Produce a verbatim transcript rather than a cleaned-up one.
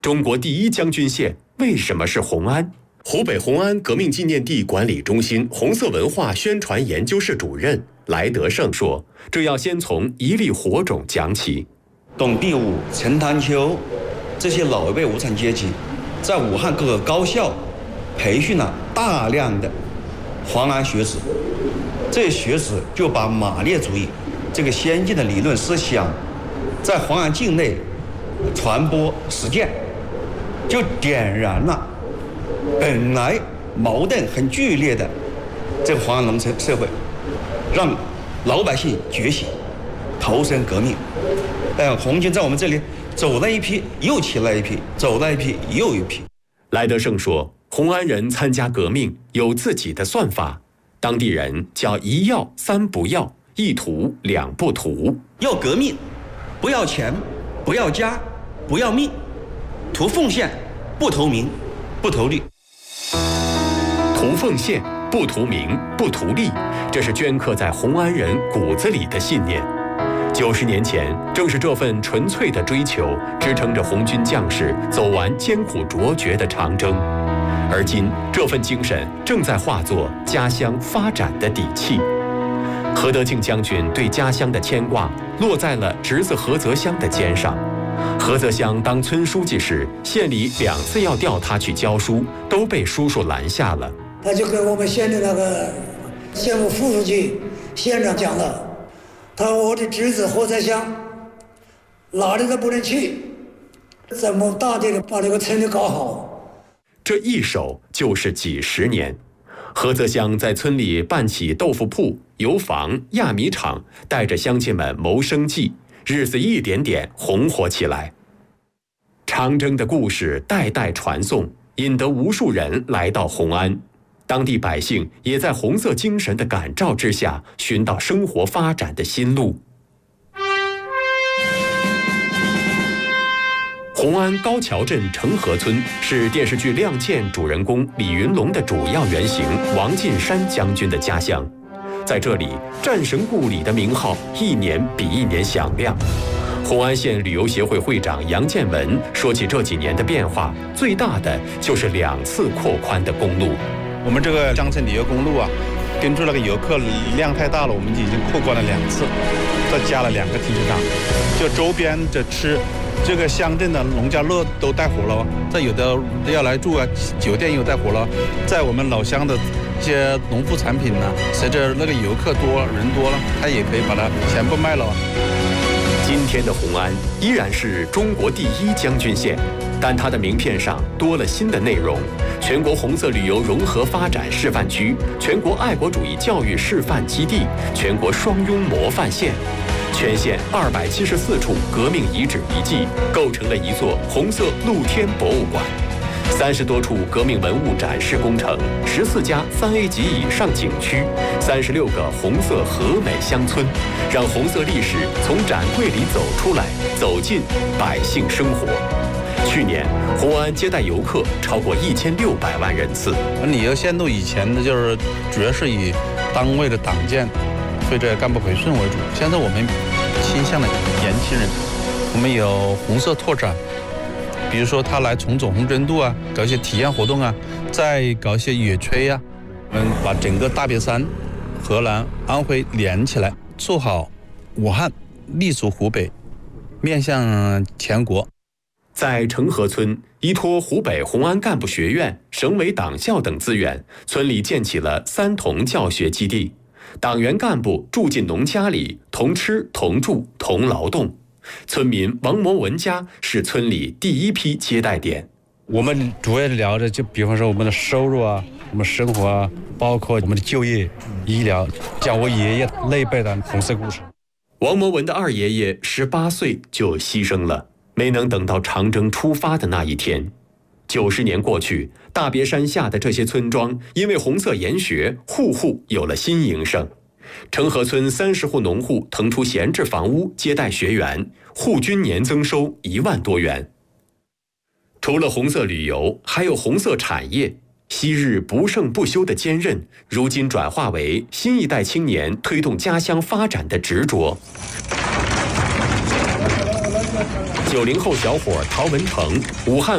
中国第一将军县为什么是红安？湖北红安革命纪念地管理中心红色文化宣传研究室主任来德胜说：“这要先从一粒火种讲起。 董必武、陈潭秋这些老一辈无产阶级，在武汉各个高校培训了大量的黄安学子，这些学子就把马列主义这个先进的理论思想在黄安境内传播实践，就点燃了本来矛盾很剧烈的这个黄安农村社会，让老百姓觉醒，投身革命。呃，红军在我们这里走了一批，又起来一批，走了一批，又一批。” 来德胜说，红安人参加革命有自己的算法，当地人叫一要三不要，一图两不图。 要革命，不要钱，不要家，不要命，图奉献，不图名，不图利。 图奉献，不图名，不图利，这是镌刻在红安人骨子里的信念。九十年前，正是这份纯粹的追求，支撑着红军将士走完艰苦卓绝的长征。而今，这份精神正在化作家乡发展的底气。何德庆将军对家乡的牵挂，落在了侄子何泽湘的肩上。何泽湘当村书记时，县里两次要调他去教书，都被叔叔拦下了。 他就跟我们县的那个县委副书记、县长讲了。他说：“我的侄子何泽湘哪里都不能去，怎么大力的把这个村里搞好？” 这一守就是几十年。何泽湘在村里办起豆腐铺、油坊、压米厂，带着乡亲们谋生计，日子一点点红火起来。长征的故事代代传颂，引得无数人来到红安。当地百姓也在红色精神的感召之下，寻到生活发展的新路。红安高桥镇成河村是电视剧《亮剑》主人公李云龙的主要原型王进山将军的家乡。在这里，战神故里的名号一年比一年响亮。红安县旅游协会会长杨建文说起这几年的变化，最大的就是两次扩宽的公路。 我们这个江城旅游公路啊，跟住那个游客量太大了，我们已经扩宽了两次，再加了两个停车场，就周边的吃这个乡镇的农家乐都带活了，在有的要来住啊，酒店又带活了，在我们老乡的一些农副产品呢，随着那个游客多人多了，他也可以把它全部卖了。 今天的红安依然是中国第一将军县，但它的名片上多了新的内容：全国红色旅游融合发展示范区、全国爱国主义教育示范基地、全国双拥模范县。全县二百七十四处革命遗址遗迹构成了一座红色露天博物馆，三十多处革命文物展示工程，十四家三 A 级以上景区，三十六个红色和美乡村，让红色历史从展柜里走出来，走进百姓生活。去年，红安接待游客超过一千六百万人次。 旅游线路以前的就是主要是以单位的党建或者干部培训为主，现在我们倾向了年轻人，我们有红色拓展，比如说他来重走红针渡啊，搞一些体验活动啊，再搞一些野炊啊，我们把整个大别山、河南、安徽连起来，做好武汉，立足湖北，面向全国。 在成河村，依托湖北红安干部学院、省委党校等资源，村里建起了三同教学基地。党员干部住进农家里，同吃同住同劳动。村民王某文家是村里第一批接待点。 我们主要聊的就比方说我们的收入啊，我们生活啊，包括我们的就业、医疗，讲我爷爷那辈的红色故事。 王某文的二爷爷十八岁就牺牲了，没能等到长征出发的那一天。九十年过去，大别山下的这些村庄因为红色研学，户户有了新营生。成河村三十户农户腾出闲置房屋接待学员，户均年增收一万多元。除了红色旅游，还有红色产业。昔日不胜不休的坚韧，如今转化为新一代青年推动家乡发展的执着。九零后小伙陶文成，武汉